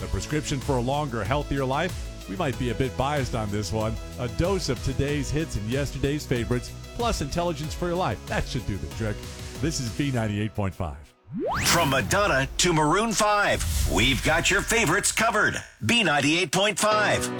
A prescription for a longer, healthier life? We might be a bit biased on this one. A dose of today's hits and yesterday's favorites, plus intelligence for your life. That should do the trick. This is B98.5. From Madonna to Maroon 5, we've got your favorites covered. B98.5.